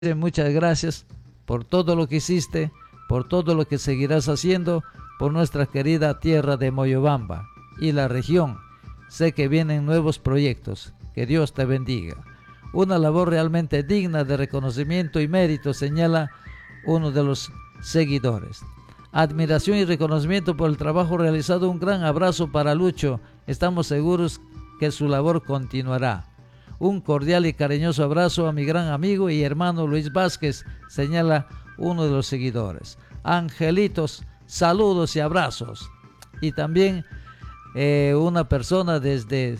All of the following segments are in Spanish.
Muchas gracias por todo lo que hiciste, por todo lo que seguirás haciendo por nuestra querida tierra de Moyobamba y la región. Sé que vienen nuevos proyectos. Que Dios te bendiga. Una labor realmente digna de reconocimiento y mérito, señala uno de los seguidores. Admiración y reconocimiento por el trabajo realizado. Un gran abrazo para Lucho. Estamos seguros que su labor continuará. Un cordial y cariñoso abrazo a mi gran amigo y hermano Luis Vázquez, señala uno de los seguidores. Angelitos, saludos y abrazos. Y también una persona desde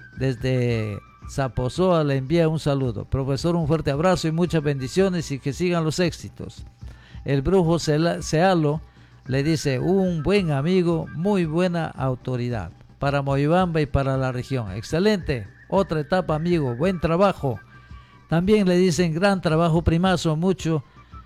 Zaposoa le envía un saludo. Profesor, un fuerte abrazo y muchas bendiciones y que sigan los éxitos. El brujo Sealo le dice: un buen amigo, muy buena autoridad para Moyobamba y para la región. Excelente. Otra etapa, amigo, buen trabajo. También le dicen: gran trabajo, primazo, mucho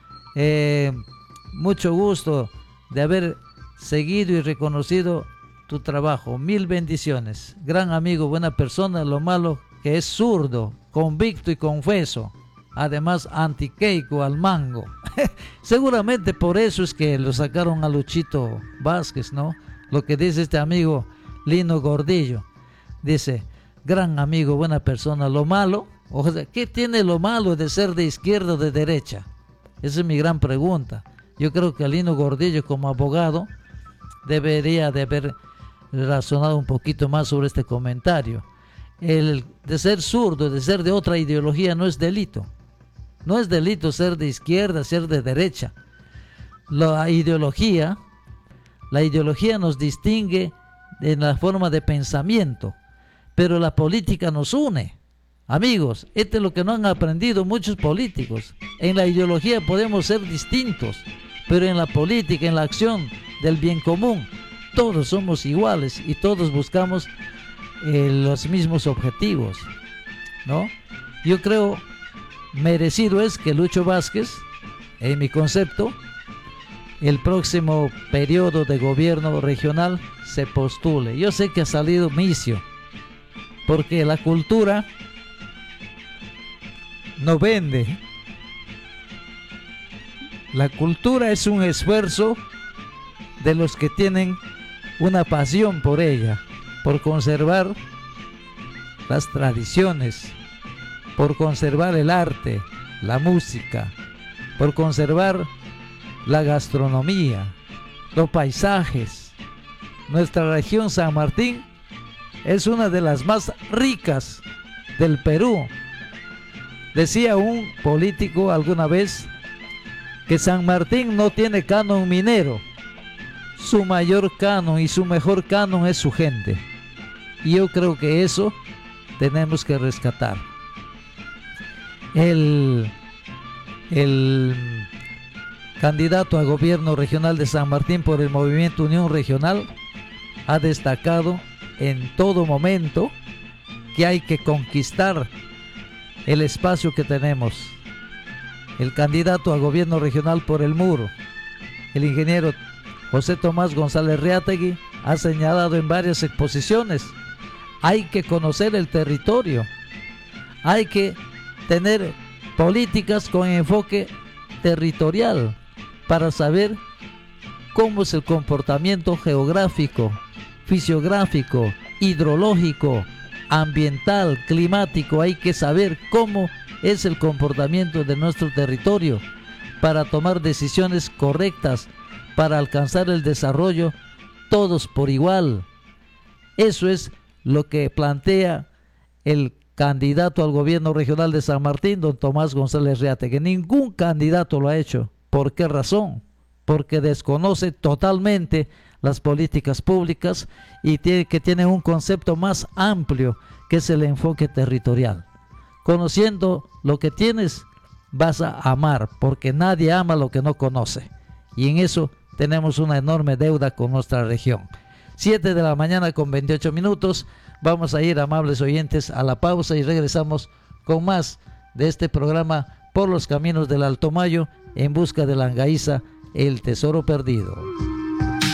gusto de haber seguido y reconocido tu trabajo. Mil bendiciones. Gran amigo, buena persona, lo malo que es zurdo, convicto y confeso. Además, antiqueico al mango. Seguramente por eso es que lo sacaron a Luchito Vázquez, ¿no? Lo que dice este amigo Lino Gordillo. Dice: gran amigo, buena persona, lo malo, o sea, ¿qué tiene lo malo de ser de izquierda o de derecha? Esa es mi gran pregunta. Yo creo que Lino Gordillo, como abogado, debería de haber razonado un poquito más sobre este comentario. El de ser zurdo, de ser de otra ideología, no es delito. No es delito ser de izquierda, ser de derecha. La ideología nos distingue en la forma de pensamiento, pero la política nos une. Amigos, esto es lo que no han aprendido muchos políticos. En la ideología podemos ser distintos, pero en la política, en la acción del bien común, todos somos iguales y todos buscamos los mismos objetivos, ¿no? Yo creo merecido es que Lucho Vázquez, en mi concepto, el próximo periodo de gobierno regional se postule. Yo sé que ha salido misio, porque la cultura no vende. La cultura es un esfuerzo de los que tienen una pasión por ella, por conservar las tradiciones, por conservar el arte, la música, por conservar la gastronomía, los paisajes. Nuestra región San Martín es una de las más ricas del Perú. Decía un político alguna vez que San Martín no tiene canon minero. Su mayor canon y su mejor canon es su gente. Y yo creo que eso tenemos que rescatar. El candidato a gobierno regional de San Martín por el movimiento Unión Regional ha destacado en todo momento que hay que conquistar el espacio que tenemos. El candidato a gobierno regional por el Muro, el ingeniero José Tomás González Reategui, ha señalado en varias exposiciones: hay que conocer el territorio, hay que tener políticas con enfoque territorial para saber cómo es el comportamiento geográfico, fisiográfico, hidrológico, ambiental, climático. Hay que saber cómo es el comportamiento de nuestro territorio para tomar decisiones correctas, para alcanzar el desarrollo todos por igual. Eso es lo que plantea el candidato al gobierno regional de San Martín, don Tomás González Reategui. Ningún candidato lo ha hecho. ¿Por qué razón? Porque desconoce totalmente las políticas públicas y que tienen un concepto más amplio, que es el enfoque territorial. Conociendo lo que tienes, vas a amar, porque nadie ama lo que no conoce. Y en eso tenemos una enorme deuda con nuestra región. 7 de la mañana con 28 minutos. Vamos a ir, amables oyentes, a la pausa y regresamos con más de este programa Por los Caminos del Alto Mayo, en busca de la Angaíza, el tesoro perdido.